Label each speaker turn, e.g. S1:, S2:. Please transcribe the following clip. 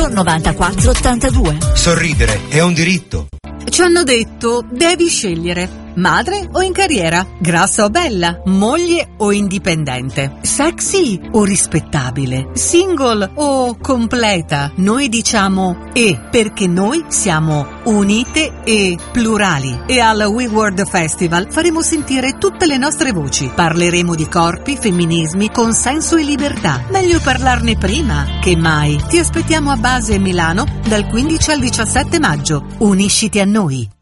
S1: 94 82.
S2: Sorridere è un diritto.
S3: Ci hanno detto, devi scegliere. Madre o in carriera? Grassa o bella? Moglie o indipendente? Sexy o rispettabile? Single o completa? Noi diciamo E, perché noi siamo unite e plurali. E al We World Festival faremo sentire tutte le nostre voci. Parleremo di corpi, femminismi, consenso e libertà. Meglio parlarne prima che mai. Ti aspettiamo a Base Milano dal 15 al 17 maggio. Unisciti a noi.